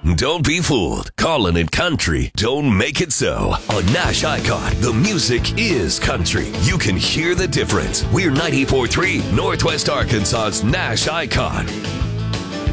Don't be fooled. Calling it country don't make it so. On Nash Icon, the music is country. You can hear the difference. We're 94.3 Northwest Arkansas's Nash Icon.